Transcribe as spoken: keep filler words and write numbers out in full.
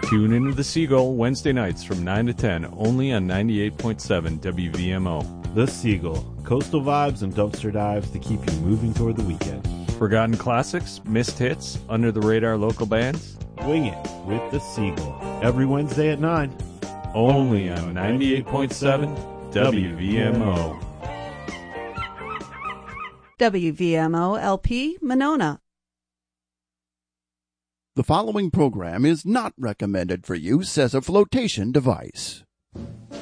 Tune into The Seagull Wednesday nights from nine to ten, only on ninety-eight point seven W V M O. The Seagull, coastal vibes and dumpster dives to keep you moving toward the weekend. Forgotten classics, missed hits, under-the-radar local bands. Wing it with The Seagull, every Wednesday at nine. Only on ninety-eight point seven W V M O. W V M O L P Monona. The following program is not recommended for use as a flotation device.